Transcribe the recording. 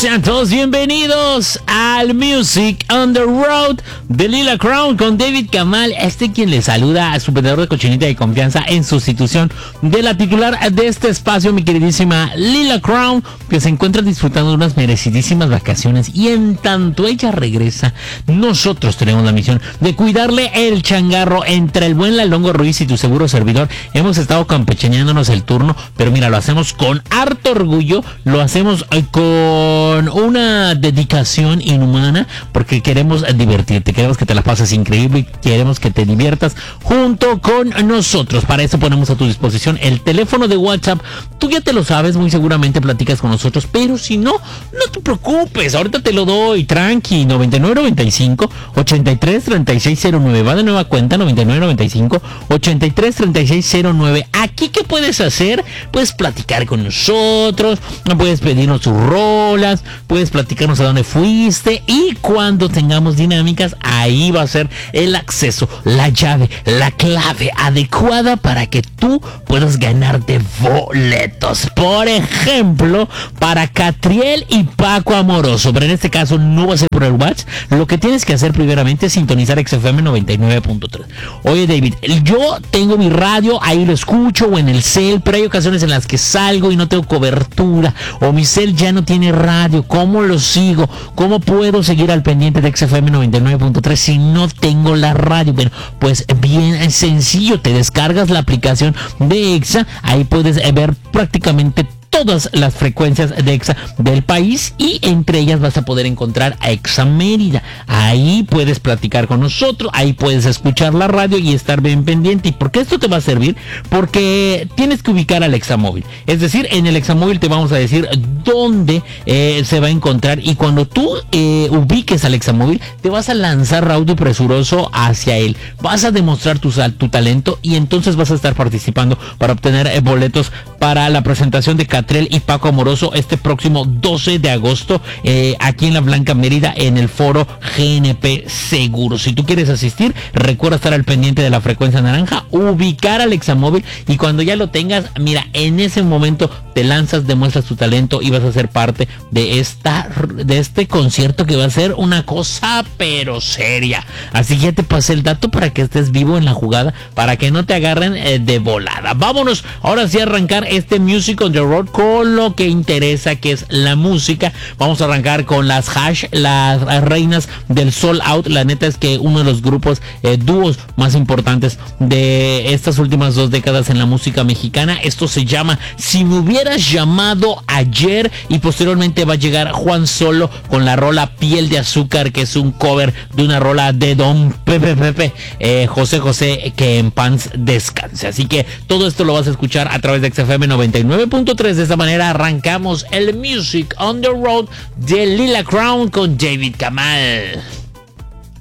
Sean todos bienvenidos al Music on the Road de Lila Crown con David Kamal, quien le saluda a su vendedor de cochinita de confianza en sustitución de la titular de este espacio, mi queridísima Lila Crown, que se encuentra disfrutando de unas merecidísimas vacaciones, y en tanto ella regresa, nosotros tenemos la misión de cuidarle el changarro entre el buen Lalongo Ruiz y tu seguro servidor. Hemos estado campechaneándonos el turno, pero mira, lo hacemos con harto orgullo, lo hacemos con una dedicación inhumana, porque queremos divertirte, queremos que te la pases increíble y queremos que te diviertas junto con nosotros. Para eso ponemos a tu disposición el teléfono de WhatsApp. Tú ya te lo sabes, muy seguramente platicas con nosotros, pero si no, no te preocupes, ahorita te lo doy, tranqui. 9995-833609, va de nueva cuenta, 9995-833609. Aquí, ¿qué puedes hacer? Puedes platicar con nosotros, puedes pedirnos tus rolas, puedes platicarnos a dónde fuiste, y cuando tengamos dinámicas, ahí va a ser el acceso, la llave, la clave adecuada para que tú puedas ganarte boletos. Por ejemplo, para Catriel y Paco Amoroso, pero en este caso no va a ser por el WhatsApp. Lo que tienes que hacer primeramente es sintonizar XFM 99.3. Oye, David, yo tengo mi radio, ahí lo escucho, o en el cel, pero hay ocasiones en las que salgo y no tengo cobertura, o mi cel ya no tiene radio. ¿Cómo lo sigo? ¿Cómo puedo seguir al pendiente de XFM 99.3 si no tengo la radio? Bueno, pues bien sencillo, te descargas la aplicación de EXA, ahí puedes ver prácticamente todas las frecuencias de EXA del país, y entre ellas vas a poder encontrar a EXA Mérida. Ahí puedes platicar con nosotros, ahí puedes escuchar la radio y estar bien pendiente. ¿Y por qué esto te va a servir? Porque tienes que ubicar al Examóvil. Es decir, en el Examóvil te vamos a decir dónde se va a encontrar, y cuando tú ubiques al Examóvil, te vas a lanzar raudo y presuroso hacia él. Vas a demostrar tu talento, y entonces vas a estar participando para obtener boletos para la presentación de Catriel y Paco Amoroso este próximo 12 de agosto aquí en la Blanca Mérida, en el foro GNP Seguros. Si tú quieres asistir, recuerda estar al pendiente de la frecuencia naranja, ubicar al Examóvil, y cuando ya lo tengas, mira, en ese momento te lanzas, demuestras tu talento y vas a ser parte de este concierto, que va a ser una cosa pero seria. Así que ya te pasé el dato para que estés vivo en la jugada, para que no te agarren de volada. Vámonos ahora sí a arrancar este Music on the Road con lo que interesa, que es la música. Vamos a arrancar con las Hash, las reinas del Soul Out. La neta es que uno de los grupos dúos más importantes de estas últimas 2 décadas en la música mexicana. Esto se llama Si me hubieras llamado ayer, y posteriormente va a llegar Juan Solo con la rola Piel de Azúcar, que es un cover de una rola de Don Pepe José José, que en paz descanse. Así que todo esto lo vas a escuchar a través de XFM 99.3. De esta manera arrancamos el Music on the Road de Lila Crown con David Kamal.